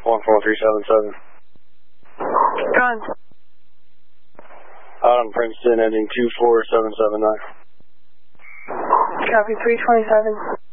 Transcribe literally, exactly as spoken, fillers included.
one four three seven seven. Gone. Out on Princeton, ending two four seven seven nine. Copy three twenty-seven.